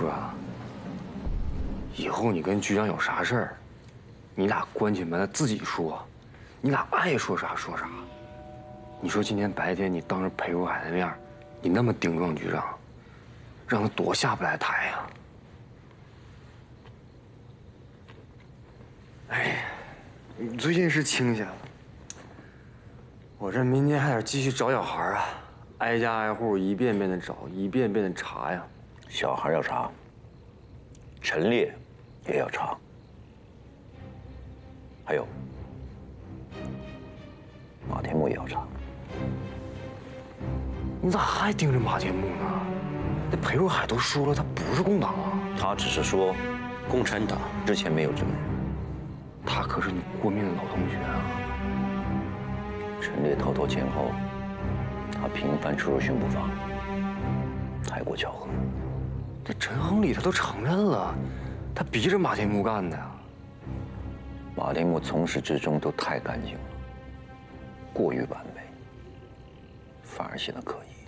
叔啊，以后你跟局长有啥事儿，你俩关起门来自己说，你俩爱说啥说啥。你说今天白天你当着裴如海的面，你那么顶撞局长，让他多下不来台呀！哎呀，你最近是清闲了，我这明天还得继续找小孩啊，挨家挨户一遍遍的找，一遍遍的查呀。 小孩要查，陈烈也要查，还有马天木也要查。 你咋还盯着马天木呢？那裴若海都说了，他不是共党啊。 他只是说，共产党之前没有这个人。 他可是你郭面的老同学啊。 陈烈逃脱前后，他频繁出入巡捕房，太过巧合。 这陈亨利他都承认了，他逼着马天木干的呀。 马天木从始至终都太干净了，过于完美，反而显得可疑。